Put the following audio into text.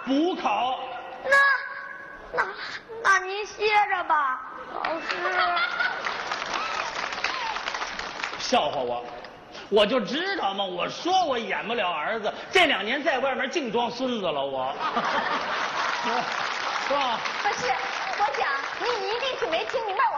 补考。 那你歇着吧，老师。 笑话我就知道嘛，我说我演不了儿子，这2年在外面净装孙子了我。是吧？ 不是，我想你一定是没听明白我